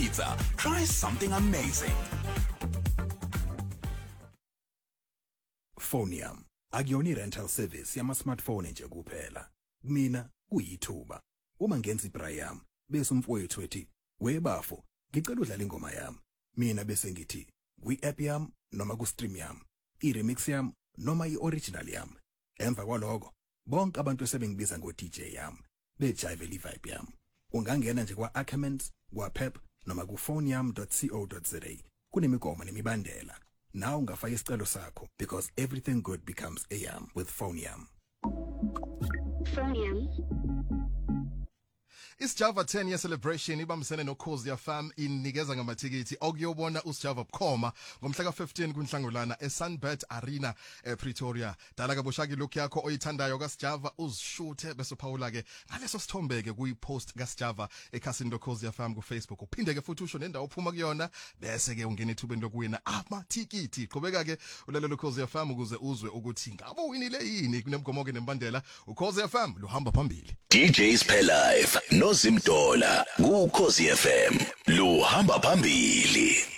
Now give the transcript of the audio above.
pizza. Try something amazing. Phonium. Akuyona rental service yama smartphone nje kuphela. Mina kuyithuba. Uma ngenza ibra yami bese umfowethu ethi, "Webafo, ngicela udlala ingoma yami." Mina bese ngithi, "Kwi-app yami noma ku-stream yami, i-remix yami noma i-original yami." Emva kwaloko, bonke abantu sebengibiza ngo-DJ yami, bejive le-vibe yami. Ungangena nje kwa-Ackermans, kwa-Pep noma ku-phoneyam.co.za. Kunemigomo nemibandela. Now ungafaka isicelo sakho because everything good becomes a yam with Phoneyam. Phoneyam. Isijava 10 year celebration ibambisene noKhosi FM inikeza ngamathikithi okuyobona uSijava Bukhoma ngomhla ka15 kuNhlangulana eSunbird Arena ePretoria. Dala ke boshaki look yakho oyithandayo kaSijava uzishuthe bese uphawula ke ngaleso sithombe ke kuyipost kaSijava ekhasini loKhosi FM kuFacebook. Uphinde ke futhi usho nendawo uphuma kuyona bese ke ungena ethubeni lokuwina amathikithi. Qhubeka ke ulalelo Khosi FM ukuze uzwe ukuthi ngabo winile yini kunemgomo ke nembandela. uKhosi FM luhamba phambili. DJs Pay Live no Zimdola ku Khosi FM luhamba phambili.